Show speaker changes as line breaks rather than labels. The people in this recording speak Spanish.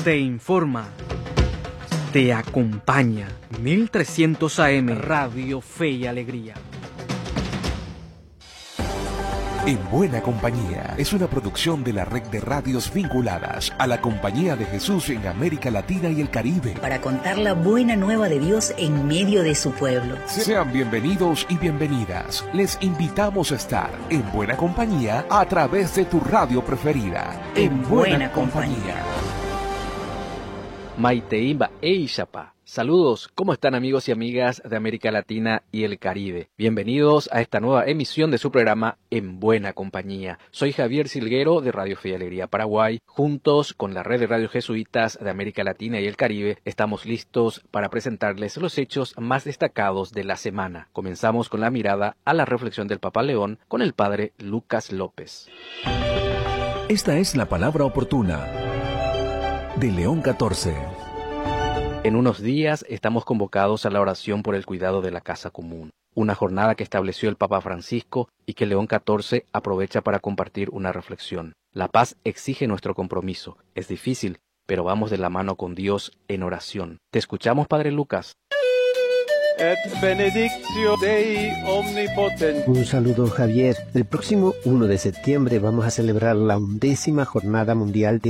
te informa, te acompaña. 1300 AM, Radio Fe y Alegría.
En Buena Compañía es una producción de la red de radios vinculadas a la Compañía de Jesús en América Latina y el Caribe.
Para contar la buena nueva de Dios en medio de su pueblo.
Sean bienvenidos y bienvenidas. Les invitamos a estar en Buena Compañía a través de tu radio preferida. En Buena Compañía.
Maiteimba Eishapa. Saludos, ¿cómo están amigos y amigas de América Latina y el Caribe? Bienvenidos a esta nueva emisión de su programa En Buena Compañía. Soy Javier Silguero de Radio Fe y Alegría Paraguay. Juntos con la red de radios jesuitas de América Latina y el Caribe, estamos listos para presentarles los hechos más destacados de la semana. Comenzamos con la mirada a la reflexión del Papa León con el padre Lucas López.
Esta es la palabra oportuna de León XIV.
En unos días estamos convocados a la oración por el cuidado de la casa común, una jornada que estableció el Papa Francisco y que León XIV aprovecha para compartir una reflexión. La paz exige nuestro compromiso. Es difícil, pero vamos de la mano con Dios en oración. Te escuchamos, Padre Lucas.
Et benedictio Dei omnipotens.
Un saludo, Javier. El próximo 1 de septiembre vamos a celebrar la 11ª Jornada Mundial de